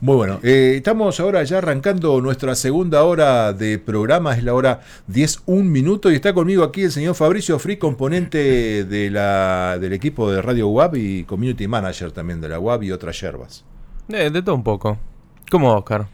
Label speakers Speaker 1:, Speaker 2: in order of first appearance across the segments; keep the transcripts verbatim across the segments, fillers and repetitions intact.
Speaker 1: Muy bueno, eh, estamos ahora ya arrancando nuestra segunda hora de programa, es la hora diez, un minuto, y está conmigo aquí el señor Fabricio Free, componente de la, del equipo de Radio U A B y Community Manager también de la U A B y otras yerbas.
Speaker 2: Eh, de todo un poco. ¿Cómo, Oscar?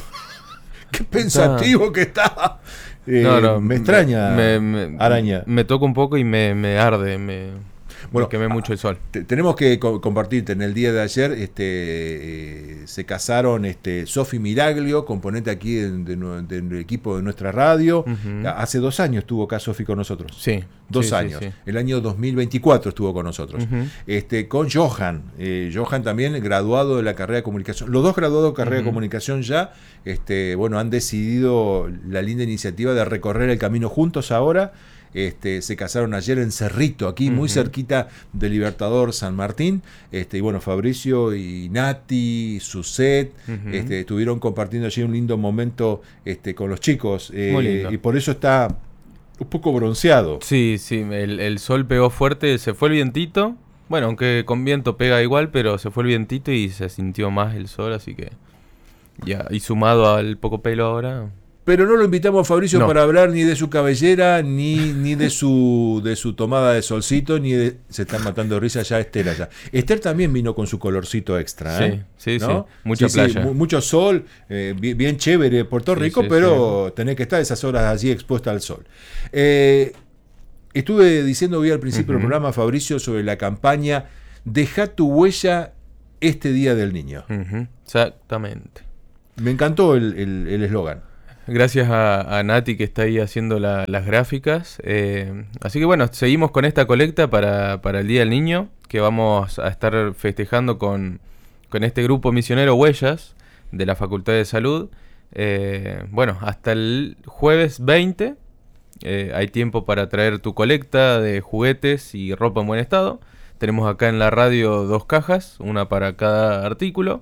Speaker 1: Qué pensativo está... que está. Eh,
Speaker 2: no, no,
Speaker 1: me extraña,
Speaker 2: me, me,
Speaker 1: Araña.
Speaker 2: Me toca un poco y me, me arde, me... Bueno, quemé mucho el sol.
Speaker 1: Te, tenemos que co- compartirte, en el día de ayer este, eh, se casaron este, Sofi Miraglio, componente aquí del de, de, de equipo de nuestra radio. Uh-huh. Hace dos años estuvo acá Sofi con nosotros.
Speaker 2: Sí.
Speaker 1: Dos
Speaker 2: sí,
Speaker 1: años.
Speaker 2: Sí, sí.
Speaker 1: El año dos mil veinticuatro estuvo con nosotros. Uh-huh. Este, con Johan. Eh, Johan también graduado de la carrera de comunicación. Los dos graduados de carrera uh-huh. de comunicación ya, este, bueno, han decidido la linda iniciativa de recorrer el camino juntos ahora. Este, se casaron ayer en Cerrito, aquí uh-huh. muy cerquita de Libertador San Martín. Este, y bueno, Fabricio y Nati, Suset, uh-huh. este, estuvieron compartiendo allí un lindo momento este, con los chicos. Eh, y por eso está un poco bronceado.
Speaker 2: Sí, sí, el, el sol pegó fuerte, se fue el vientito. Bueno, aunque con viento pega igual, pero se fue el vientito y se sintió más el sol, así que ya, y sumado al poco pelo ahora.
Speaker 1: Pero no lo invitamos a Fabricio
Speaker 2: no.
Speaker 1: para hablar ni de su cabellera, ni, ni de su de su tomada de solcito, ni de... Se están matando de risa ya Esther allá. Esther también vino con su colorcito extra, ¿eh?
Speaker 2: Sí, sí,
Speaker 1: ¿no?
Speaker 2: sí. Mucha
Speaker 1: sí,
Speaker 2: playa.
Speaker 1: Sí, mucho sol, eh, bien, bien chévere Puerto Rico, sí, sí, pero sí. Tenés que estar esas horas allí expuesta al sol. Eh, estuve diciendo hoy al principio uh-huh. del programa, Fabricio, sobre la campaña Deja tu huella este Día del Niño.
Speaker 2: Uh-huh. Exactamente.
Speaker 1: Me encantó el eslogan. El,
Speaker 2: Gracias a, a Nati que está ahí haciendo la, las gráficas. Eh, así que bueno, seguimos con esta colecta para, para el Día del Niño, que vamos a estar festejando con, con este grupo misionero Huellas de la Facultad de Salud. Eh, bueno, hasta el jueves veinte eh, hay tiempo para traer tu colecta de juguetes y ropa en buen estado. Tenemos acá en la radio dos cajas, una para cada artículo.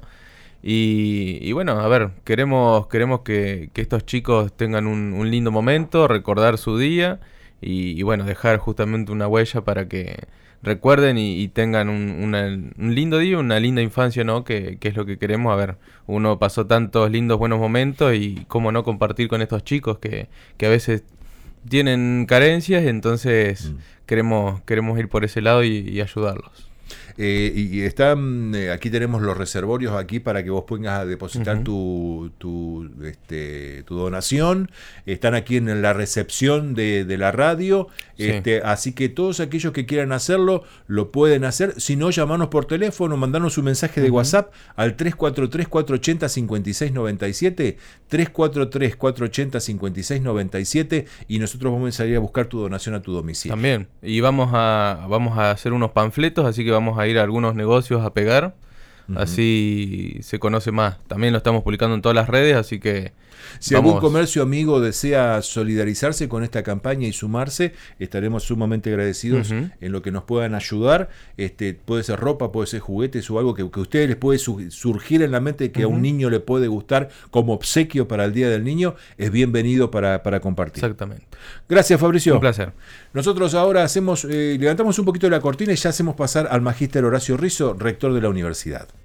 Speaker 2: Y, y bueno, a ver, queremos queremos que, que estos chicos tengan un, un lindo momento, recordar su día y, y bueno, dejar justamente una huella para que recuerden y, y tengan un, una, un lindo día, una linda infancia, ¿no? Que, que es lo que queremos. A ver, uno pasó tantos lindos, buenos momentos y cómo no compartir con estos chicos que, que a veces tienen carencias, entonces mm. queremos, queremos ir por ese lado y, y ayudarlos.
Speaker 1: Eh, y, y están, eh, aquí tenemos los reservorios aquí para que vos puedas depositar uh-huh. tu, tu, este, tu donación. Están aquí en la recepción de, de la radio. Sí. Este, así que todos aquellos que quieran hacerlo, lo pueden hacer. Si no, llamanos por teléfono, mandanos un mensaje de uh-huh. WhatsApp al tres cuatro tres, cuatro ocho cero, cinco seis nueve siete, tres cuatro tres, cuatro ocho cero, cinco seis nueve siete, y nosotros vamos a salir a buscar tu donación a tu domicilio.
Speaker 2: También. Y vamos a, vamos a hacer unos panfletos, así que vamos a ir a algunos negocios a pegar, uh-huh. así se conoce más. También lo estamos publicando en todas las redes, así que
Speaker 1: si vamos. Algún comercio amigo desea solidarizarse con esta campaña y sumarse, estaremos sumamente agradecidos uh-huh. en lo que nos puedan ayudar. Este, puede ser ropa, puede ser juguetes o algo que, que a ustedes les puede su- surgir en la mente que uh-huh. a un niño le puede gustar como obsequio para el Día del Niño, es bienvenido para, para compartir.
Speaker 2: Exactamente.
Speaker 1: Gracias, Fabricio.
Speaker 2: Un placer.
Speaker 1: Nosotros ahora hacemos, eh, levantamos un poquito la cortina y ya hacemos pasar al magíster Horacio Rizzo, rector de la universidad.